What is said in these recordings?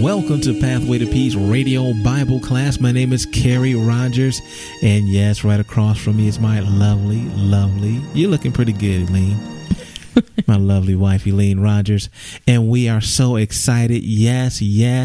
Welcome to Pathway to Peace Radio Bible class. My name is Kerry Rogers, and yes, right across from me is my lovely, you're looking pretty good, Elaine. My lovely wife, Elaine Rogers, and we are so excited. Yes,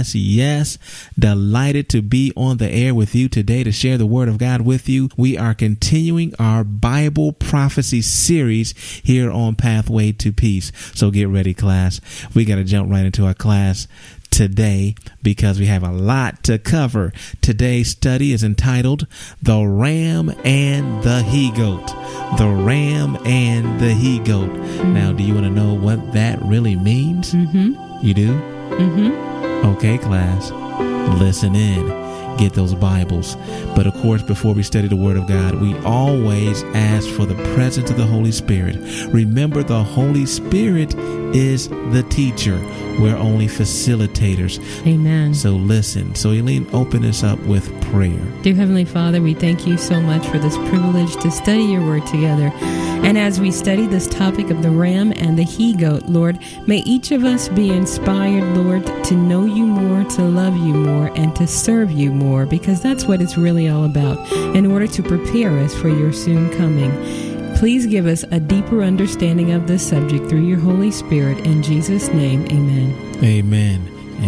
delighted to be on the air with you today to share the Word of God with you. We are continuing our Bible prophecy series here on Pathway to Peace. So get ready, class. We got to jump right into our class today because we have a lot to cover. Today's study is entitled The Ram and the He-Goat. The Ram and the He-Goat. Mm-hmm. Now, do you want to know what that really means? Mm-hmm. You do? Mm-hmm. Okay, class. Listen in. Get those Bibles. But of course, before we study the Word of God, we always ask for the presence of the Holy Spirit. Remember, the Holy Spirit is the teacher. We're only facilitators. Amen. So listen. So Eileen, open us up with prayer. Dear Heavenly Father, we thank you so much for this privilege to study your Word together. And as we study this topic of the ram and the he-goat, Lord, may each of us be inspired, Lord, to know you more, to love you more, and to serve you more, because that's what it's really all about, in order to prepare us for your soon coming. Please give us a deeper understanding of this subject through your Holy Spirit. In Jesus' name, amen. Amen.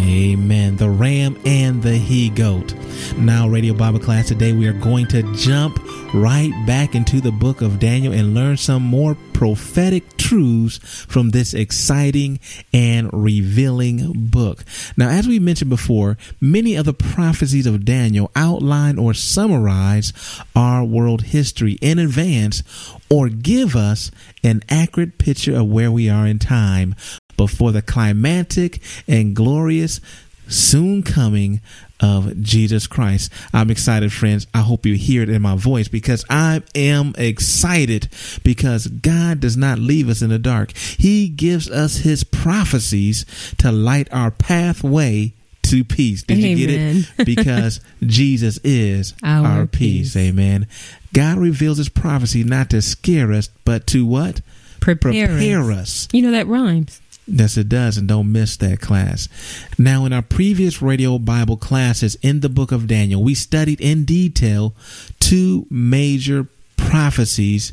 Amen. The ram and the he-goat. Now, Radio Bible class, today we are going to jump right back into the book of Daniel and learn some more prophetic truths from this exciting and revealing book. Now, as we mentioned before, many of the prophecies of Daniel outline or summarize our world history in advance or give us an accurate picture of where we are in time before the climactic and glorious soon coming of Jesus Christ. I'm excited, friends. I hope you hear it in my voice because I am excited because God does not leave us in the dark. He gives us his prophecies to light our pathway to peace. Did you get it? Because Jesus is our peace. Amen. God reveals his prophecy not to scare us, but to what? Prepare us. You know, that rhymes. Yes, it does, and don't miss that class. Now, in our previous Radio Bible classes in the book of Daniel, we studied in detail two major prophecies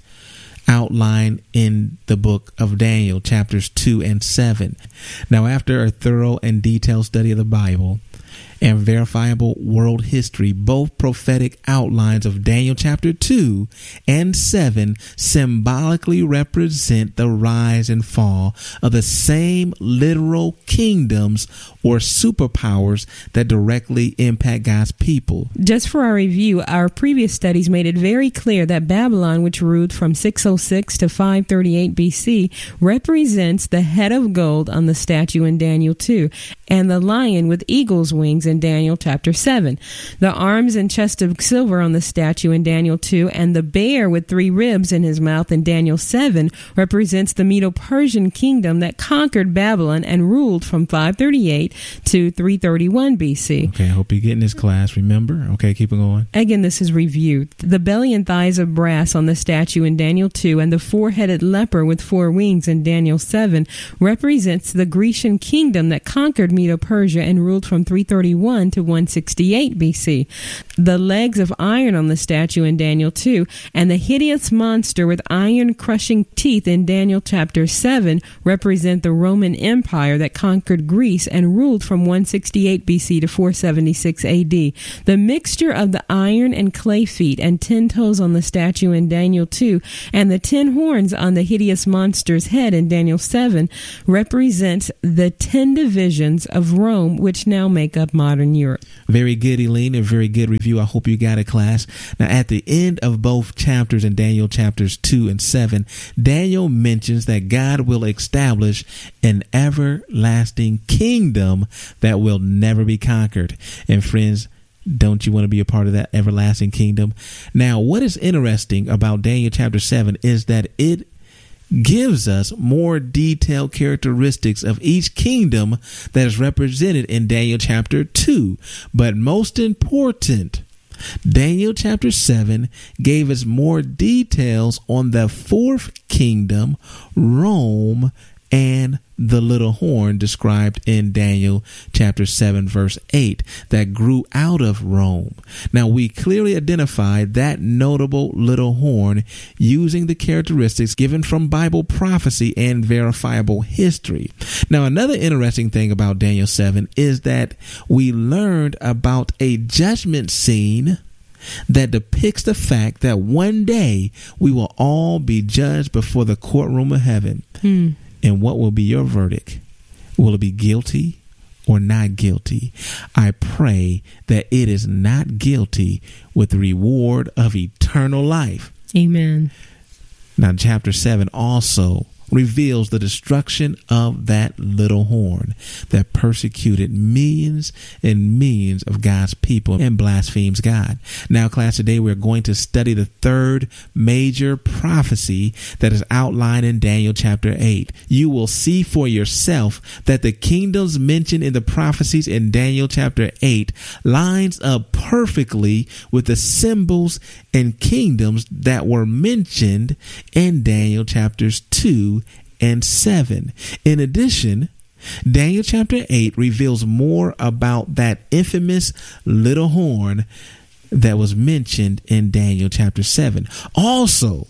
outlined in the book of Daniel, chapters 2 and 7. Now, after a thorough and detailed study of the Bible and verifiable world history, both prophetic outlines of Daniel chapter 2 and 7 symbolically represent the rise and fall of the same literal kingdoms or superpowers that directly impact God's people. Just for our review, our previous studies made it very clear that Babylon, which ruled from 606 to 538 BC, represents the head of gold on the statue in Daniel 2 and the lion with eagle's wings in Daniel chapter 7, the arms and chest of silver on the statue in Daniel 2, and the bear with 3 ribs in his mouth in Daniel 7 represents the Medo-Persian kingdom that conquered Babylon and ruled from 538 to 331 BC. Okay, I hope you're getting this class, remember? Okay, keep it going. Again, this is review. The belly and thighs of brass on the statue in Daniel 2 and the 4-headed leper with 4 wings in Daniel 7 represents the Grecian kingdom that conquered Medo-Persia and ruled from 331 to 168 BC. The legs of iron on the statue in Daniel 2 and the hideous monster with iron-crushing teeth in Daniel chapter 7 represent the Roman Empire that conquered Greece and ruled from 168 BC to 476 AD. The mixture of the iron and clay feet and 10 toes on the statue in Daniel 2 and the 10 horns on the hideous monster's head in Daniel 7 represents the 10 divisions of Rome, which now make up modern Europe. Very good, Elaine, a very good review. I hope you got it, class. Now, at the end of both chapters in Daniel chapters 2 and 7, Daniel mentions that God will establish an everlasting kingdom that will never be conquered. And friends, don't you want to be a part of that everlasting kingdom? Now, what is interesting about Daniel chapter 7 is that it gives us more detailed characteristics of each kingdom that is represented in Daniel chapter 2. But most important, Daniel chapter 7 gave us more details on the 4th kingdom, Rome, and the little horn described in Daniel chapter 7 verse 8 that grew out of Rome. Now we clearly identify that notable little horn using the characteristics given from Bible prophecy and verifiable history. Now another interesting thing about Daniel 7 is that we learned about a judgment scene that depicts the fact that one day we will all be judged before the courtroom of heaven. And what will be your verdict? Will it be guilty or not guilty? I pray that it is not guilty, with the reward of eternal life. Amen. Now, chapter 7 also reveals the destruction of that little horn that persecuted millions and millions of God's people and blasphemes God. Now, class, today we're going to study the third major prophecy that is outlined in Daniel chapter 8. You will see for yourself that the kingdoms mentioned in the prophecies in Daniel chapter 8 lines up perfectly with the symbols and kingdoms that were mentioned in Daniel chapters 2 and 7. In addition, Daniel chapter 8 reveals more about that infamous little horn that was mentioned in Daniel chapter 7. Also,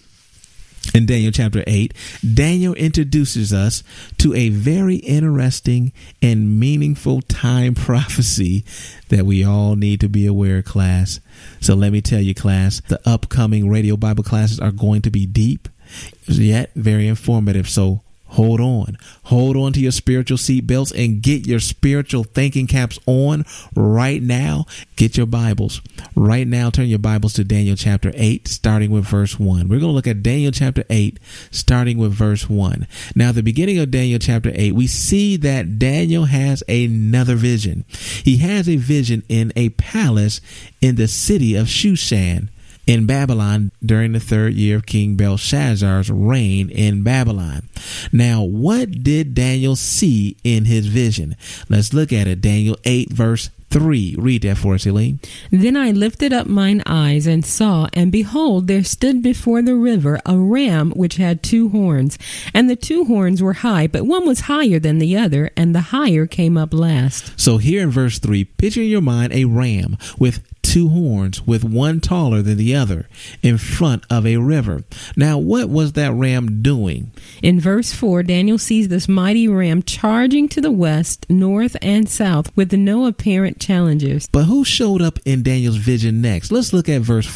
in Daniel chapter 8, Daniel introduces us to a very interesting and meaningful time prophecy that we all need to be aware of, class. So let me tell you, class, the upcoming radio Bible classes are going to be deep, yet very informative. So hold on to your spiritual seatbelts and get your spiritual thinking caps on right now. Get your Bibles right now. Turn your Bibles to Daniel chapter 8, starting with verse 1. We're going to look at Daniel chapter 8, starting with verse 1. Now, at the beginning of Daniel chapter 8, we see that Daniel has another vision. He has a vision in a palace in the city of Shushan in Babylon during the 3rd year of King Belshazzar's reign in Babylon. Now, what did Daniel see in his vision? Let's look at it. Daniel 8 verse 3. Read that for us, Elaine. Then I lifted up mine eyes and saw, and behold, there stood before the river a ram which had 2 horns. And the 2 horns were high, but one was higher than the other, and the higher came up last. So here in verse 3, picture in your mind a ram with 2 horns, with one taller than the other, in front of a river. Now, what was that ram doing? In verse 4, Daniel sees this mighty ram charging to the west, north, and south with no apparent challengers. But who showed up in Daniel's vision next? Let's look at verse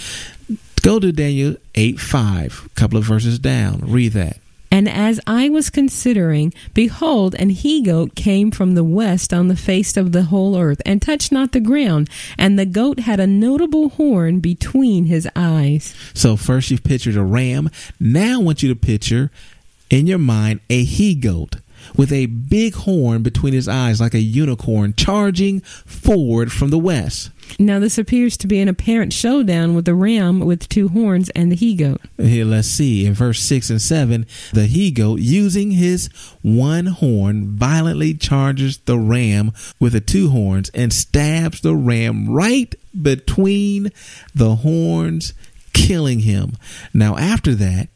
5. Go to Daniel 8:5, a couple of verses down. Read that. And as I was considering, behold, an he-goat came from the west on the face of the whole earth, and touched not the ground. And the goat had a notable horn between his eyes. So first you've pictured a ram. Now I want you to picture in your mind a he-goat with a big horn between his eyes like a unicorn charging forward from the west. Now this appears to be an apparent showdown with the ram with 2 horns and the he-goat. Here, let's see. In verse 6 and 7, the he-goat, using his one horn, violently charges the ram with the 2 horns and stabs the ram right between the horns, killing him. Now after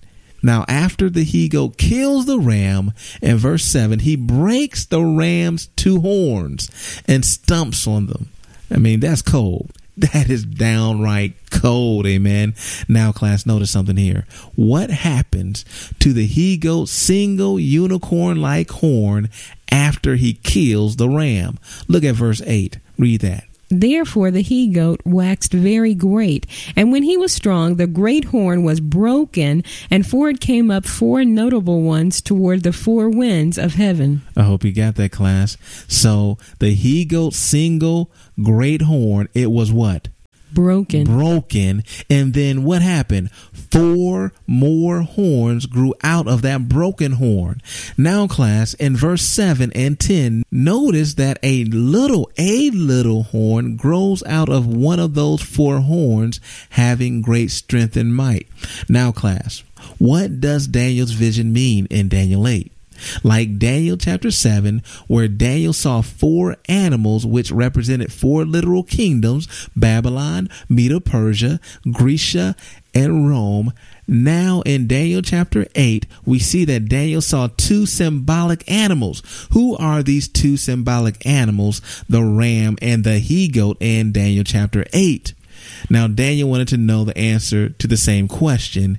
the he-goat kills the ram, in verse 7, he breaks the ram's 2 horns and stomps on them. I mean, that's cold. That is downright cold, amen. Now, class, notice something here. What happens to the he-goat's single unicorn-like horn after he kills the ram? Look at verse 8. Read that. Therefore the he-goat waxed very great, and when he was strong, the great horn was broken, and forward came up 4 notable ones toward the 4 winds of heaven. I hope you got that, class. So the he-goat's single great horn, it was what? Broken. And then what happened? 4 more horns grew out of that broken horn. Now, class, in verse 7 and 10, notice that a little horn grows out of one of those 4 horns, having great strength and might. Now, class, what does Daniel's vision mean in Daniel 8? Like Daniel chapter 7, where Daniel saw 4 animals which represented 4 literal kingdoms, Babylon, Medo-Persia, Grecia, and Rome. Now in Daniel chapter 8, we see that Daniel saw 2 symbolic animals. Who are these 2 symbolic animals? The ram and the he-goat in Daniel chapter 8. Now Daniel wanted to know the answer to the same question.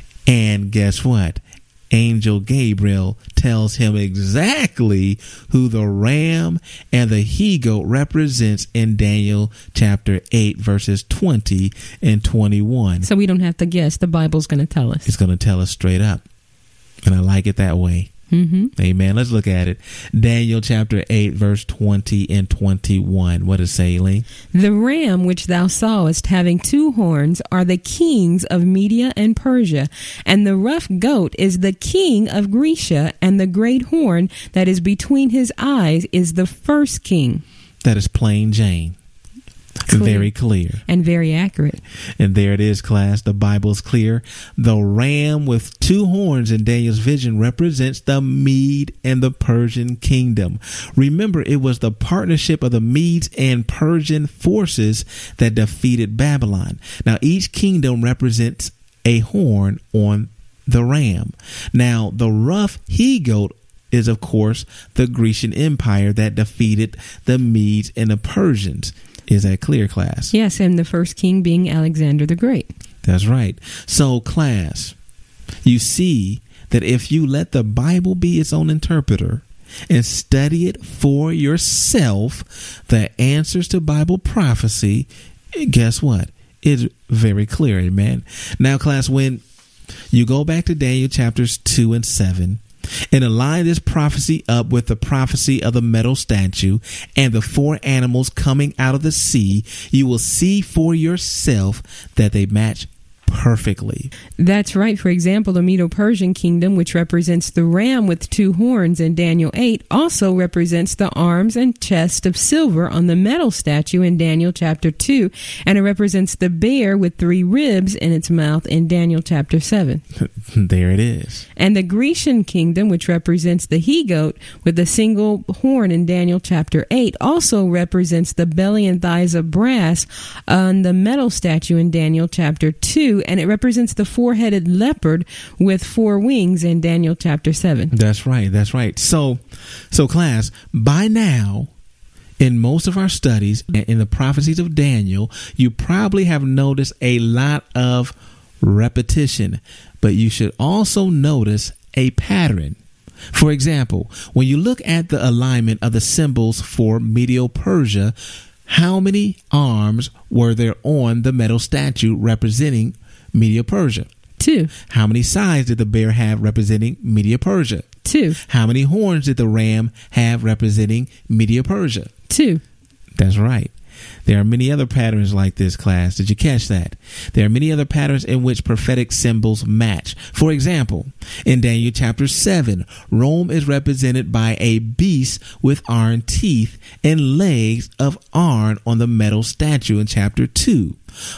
And guess what? Angel Gabriel tells him exactly who the ram and the he-goat represents in Daniel chapter 8, verses 20 and 21. So we don't have to guess. The Bible's going to tell us. It's going to tell us straight up. And I like it that way. Mm-hmm. Amen. Let's look at it. Daniel chapter 8, verse 20 and 21. What does it say, Lee? The ram which thou sawest having 2 horns are the kings of Media and Persia, and the rough goat is the king of Grecia, and the great horn that is between his eyes is the first king. That is plain Jane. Clear. Very clear. And very accurate. And there it is, class. The Bible is clear. The ram with 2 horns in Daniel's vision represents the Mede and the Persian kingdom. Remember, it was the partnership of the Medes and Persian forces that defeated Babylon. Now, each kingdom represents a horn on the ram. Now, the rough he-goat is, of course, the Grecian Empire that defeated the Medes and the Persians. Is that clear, class? Yes, and the first king being Alexander the Great. That's right. So, class, you see that if you let the Bible be its own interpreter and study it for yourself, the answers to Bible prophecy, guess what? It's very clear, amen? Now, class, when you go back to Daniel chapters 2 and 7, and align this prophecy up with the prophecy of the metal statue and the 4 animals coming out of the sea, you will see for yourself that they match perfectly. That's right. For example, the Medo-Persian kingdom, which represents the ram with 2 horns in Daniel 8, also represents the arms and chest of silver on the metal statue in Daniel chapter 2, and it represents the bear with 3 ribs in its mouth in Daniel chapter 7. There it is. And the Grecian kingdom, which represents the he-goat with a single horn in Daniel chapter 8, also represents the belly and thighs of brass on the metal statue in Daniel chapter 2, and it represents the 4-headed leopard with 4 wings in Daniel chapter 7. That's right. That's right. So class, by now, in most of our studies and in the prophecies of Daniel, you probably have noticed a lot of repetition, but you should also notice a pattern. For example, when you look at the alignment of the symbols for Medo-Persia, how many arms were there on the metal statue representing Medo-Persia? 2. How many sides did the bear have representing Medo-Persia? 2. How many horns did the ram have representing Medo-Persia? 2. That's right. There are many other patterns like this, class. Did you catch that? There are many other patterns in which prophetic symbols match. For example, in Daniel chapter 7, Rome is represented by a beast with iron teeth and legs of iron on the metal statue in chapter 2.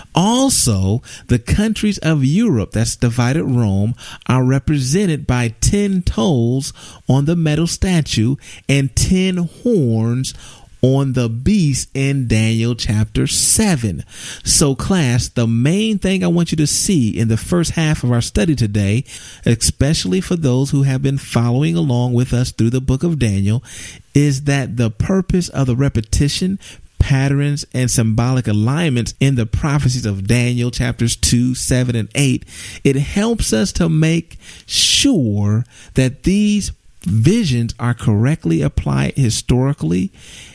Also, the countries of Europe that's divided Rome are represented by 10 toes on the metal statue and 10 horns on the beast in Daniel chapter 7. So, class, the main thing I want you to see in the first half of our study today, especially for those who have been following along with us through the book of Daniel, is that the purpose of the repetition, patterns, and symbolic alignments in the prophecies of Daniel chapters 2, 7, and 8, it helps us to make sure that these visions are correctly applied historically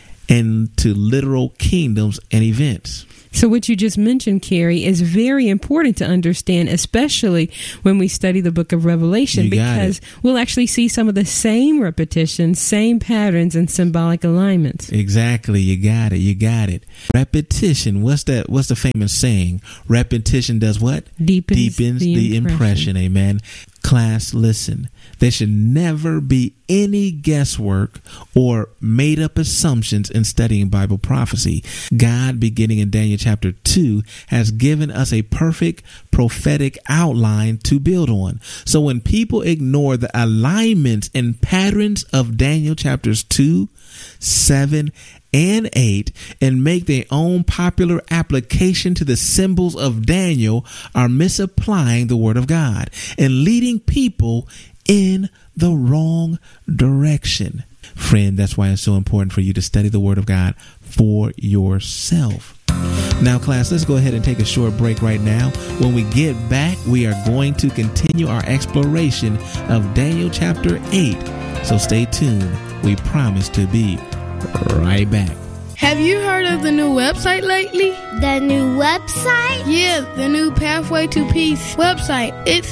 and to literal kingdoms and events. So what you just mentioned, Kerry, is very important to understand, especially when we study the book of Revelation, because we'll actually see some of the same repetitions, same patterns, and symbolic alignments. Exactly. You got it. You got it. Repetition. What's the famous saying? Repetition does what? Deepens the impression. Amen. Class, listen, there should never be any guesswork or made up assumptions in studying Bible prophecy. God, beginning in Daniel chapter 2, has given us a perfect prophetic outline to build on. So when people ignore the alignments and patterns of Daniel chapters 2, 7, and 8 and make their own popular application to the symbols of Daniel, are misapplying the word of God and leading people in the wrong direction. Friend, that's why it's so important for you to study the word of God for yourself. Now, class, let's go ahead and take a short break right now. When we get back, we are going to continue our exploration of Daniel chapter 8. So stay tuned. We promise to be right back. Have you heard of the new website lately? The new website? Yeah, the new Pathway to Peace website. It's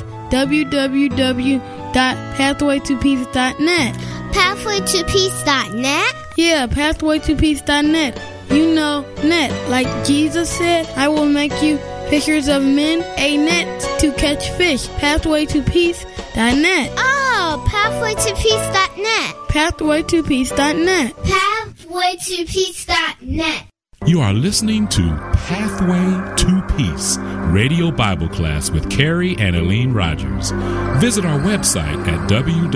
www.pathwaytopeace.net. Pathwaytopeace.net? Yeah, pathwaytopeace.net. You know, net. Like Jesus said, I will make you fishers of men, a net to catch fish. Pathwaytopeace.net. Oh, pathwaytopeace.net. Pathwaytopeace.net. Pathwaytopeace.net. You are listening to Pathway to Peace, Radio Bible Class with Carrie and Aline Rogers. Visit our website at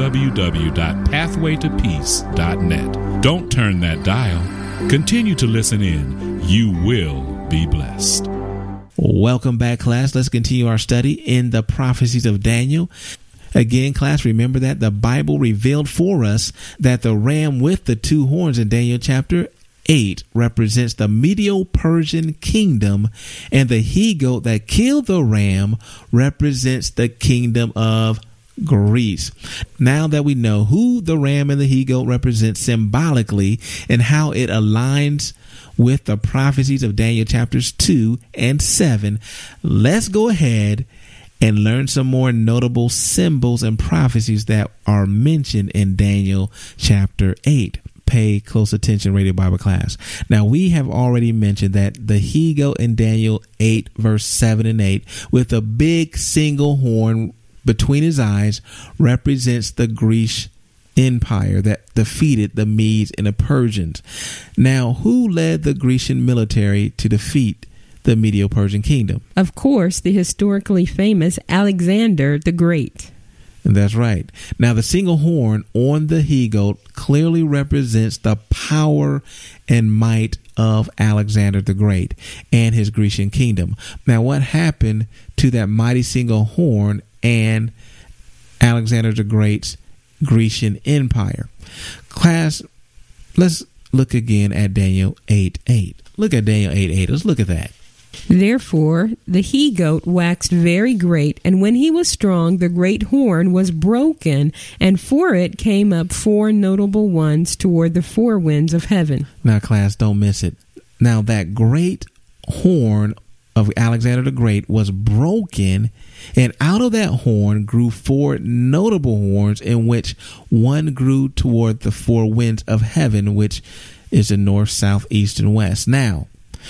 www.pathwaytopeace.net. Don't turn that dial. Continue to listen in. You will be blessed. Welcome back, class. Let's continue our study in the prophecies of Daniel. Again, class, remember that the Bible revealed for us that the ram with the two horns in Daniel chapter 8 represents the Medo-Persian kingdom, and the he-goat that killed the ram represents the kingdom of Greece. Now that we know who the ram and the he-goat represent symbolically and how it aligns with the prophecies of Daniel chapters 2 and 7, let's go ahead and learn some more notable symbols and prophecies that are mentioned in Daniel chapter 8. Pay close attention, Radio Bible Class. Now, we have already mentioned that the he-goat in Daniel 8, verse 7 and 8, with a big single horn between his eyes, represents the Grecian Empire that defeated the Medes and the Persians. Now, who led the Grecian military to defeat the Medo-Persian kingdom? Of course, the historically famous Alexander the Great. And that's right. Now, the single horn on the he-goat clearly represents the power and might of Alexander the Great and his Grecian kingdom. Now, what happened to that mighty single horn and Alexander the Great's Grecian Empire? Class, let's look again at Daniel 8:8. Look at Daniel 8:8. Let's look at that. Therefore the he-goat waxed very great, and when he was strong, the great horn was broken, and for it came up four notable ones toward the four winds of heaven. Now, class, don't miss it. Now, that great horn of Alexander the Great was broken, and out of that horn grew four notable horns, in which one grew toward the four winds of heaven, which is the north, south, east, and west. Now,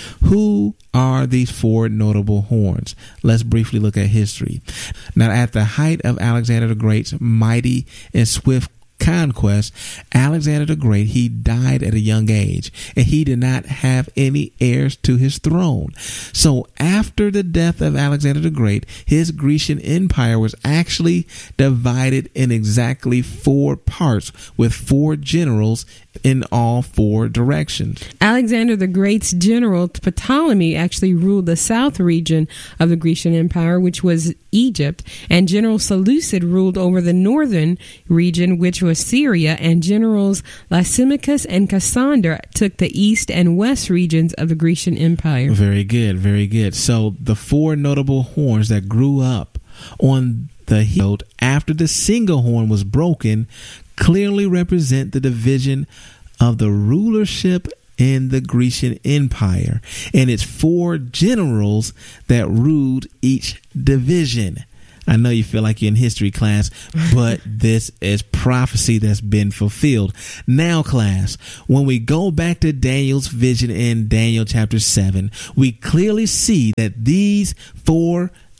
who are these four notable horns? Let's briefly look at history. Now, at the height of Alexander the Great's mighty and swift conquest, Alexander the Great, he died at a young age, and he did not have any heirs to his throne. So after the death of Alexander the Great, his Grecian Empire was actually divided in exactly four parts, with four generals in all four directions. Alexander the Great's general Ptolemy actually ruled the south region of the Grecian Empire, which was Egypt, and General Seleucid ruled over the northern region, which was Syria, and Generals Lysimachus and Cassander took the east and west regions of the Grecian Empire. Very good, very good. So the four notable horns that grew up on the he-goat after the single horn was broken clearly represent the division of the rulership in the Grecian Empire and its four generals that ruled each division. I know you feel like you're in history class, but this is prophecy that's been fulfilled. Now, class, when we go back to Daniel's vision in Daniel chapter 7, we clearly see that these four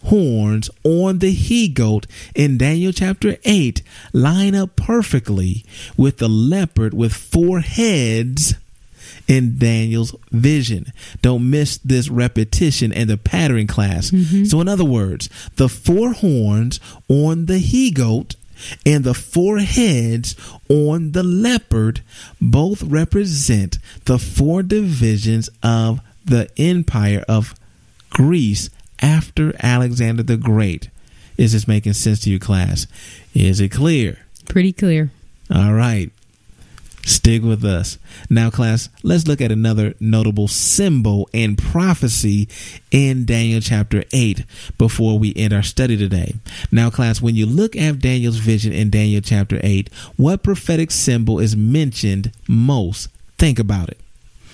horns on the he-goat in Daniel chapter 8 line up perfectly with the leopard with 4 heads in Daniel's vision. Don't miss this repetition and the pattern, class. So in other words, the 4 horns on the he-goat and the 4 heads on the leopard both represent the 4 divisions of the empire of Greece after Alexander the Great. Is this making sense to you, class? Is it clear? Pretty clear. All right. Stick with us. Now, class, let's look at another notable symbol and prophecy in Daniel chapter 8 before we end our study today. Now, class, when you look at Daniel's vision in Daniel chapter 8, what prophetic symbol is mentioned most? Think about it.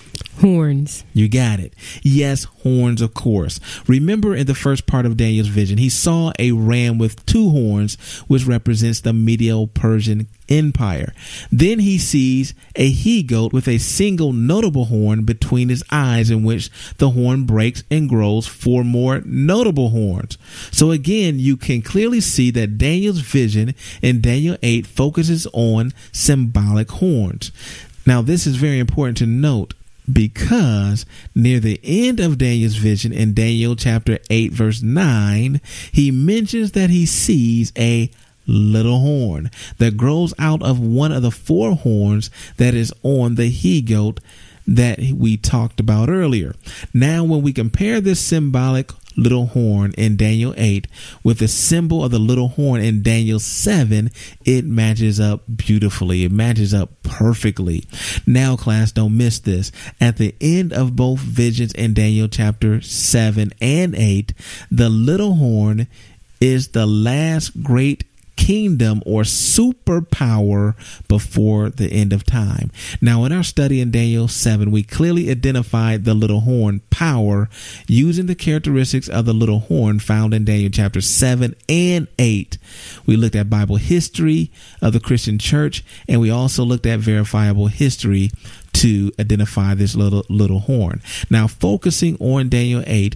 Horns. You got it. Yes, horns, of course. Remember in the first part of Daniel's vision, he saw a ram with 2 horns, which represents the Medo-Persian Empire. Then he sees a he-goat with a single notable horn between his eyes, in which the horn breaks and grows 4 more notable horns. So again, you can clearly see that Daniel's vision in Daniel 8 focuses on symbolic horns. Now, this is very important to note, because near the end of Daniel's vision in Daniel chapter 8 verse 9, he mentions that he sees a little horn that grows out of one of the 4 horns that is on the he-goat that we talked about earlier. Now, when we compare this symbolic little horn in Daniel 8 with the symbol of the little horn in Daniel 7, it matches up beautifully. It matches up perfectly. Now, class, don't miss this. At the end of both visions in Daniel chapter 7 and 8, the little horn is the last great kingdom or superpower before the end of time. Now, in our study in Daniel 7, we clearly identified the little horn power using the characteristics of the little horn found in Daniel chapter 7 and 8. We looked at Bible history of the Christian church, and we also looked at verifiable history to identify this little horn. Now, focusing on Daniel 8,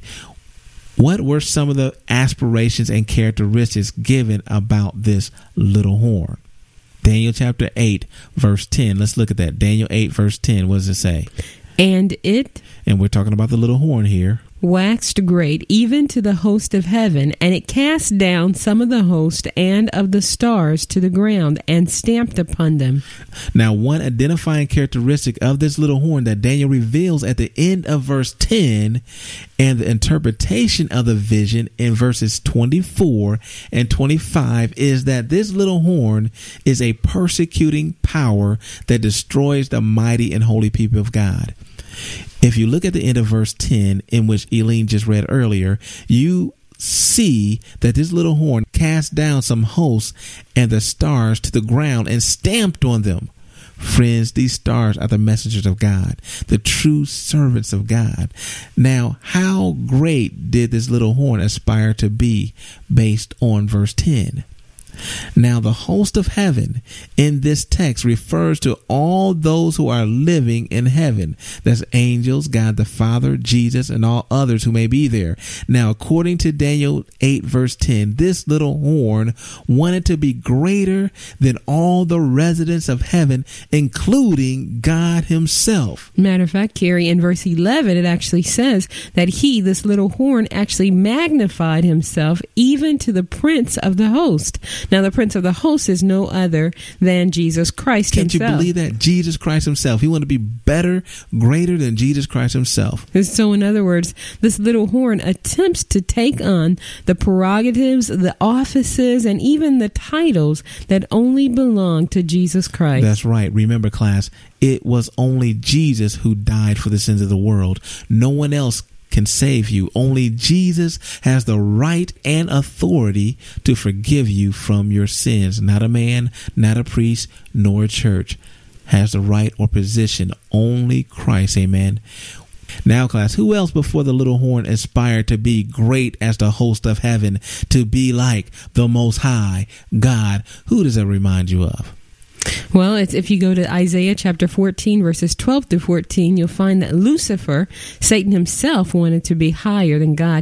what were some of the aspirations and characteristics given about this little horn? Daniel chapter 8, verse 10. Let's look at that. Daniel 8, verse 10. What does it say? And we're talking about the little horn here. Waxed great even to the host of heaven, and it cast down some of the host and of the stars to the ground, and stamped upon them. Now, one identifying characteristic of this little horn that Daniel reveals at the end of verse 10 and the interpretation of the vision in verses 24 and 25 is that this little horn is a persecuting power that destroys the mighty and holy people of God. If you look at the end of verse 10, in which Eileen just read earlier, you see that this little horn cast down some hosts and the stars to the ground and stamped on them. Friends, these stars are the messengers of God, the true servants of God. Now, how great did this little horn aspire to be based on verse 10? Now, the host of heaven in this text refers to all those who are living in heaven. That's angels, God the Father, Jesus, and all others who may be there. Now, according to Daniel 8, verse 10, this little horn wanted to be greater than all the residents of heaven, including God himself. Matter of fact, Carrie, in verse 11, it actually says that he, this little horn, actually magnified himself even to the prince of the host. Now, the prince of the host is no other than Jesus Christ himself. Can't you believe that? Jesus Christ himself. He wanted to be better, greater than Jesus Christ himself. So, in other words, this little horn attempts to take on the prerogatives, the offices, and even the titles that only belong to Jesus Christ. That's right. Remember, class, it was only Jesus who died for the sins of the world. No one else can save you. Only Jesus has the right and authority to forgive you from your sins. Not a man, not a priest, nor a church has the right or position. Only Christ. Amen. Now, class, who else before the little horn aspired to be great as the host of heaven, to be like the Most High God? Who does that remind you of? Well, if you go to Isaiah chapter 14, verses 12 through 14, you'll find that Lucifer, Satan himself, wanted to be higher than God.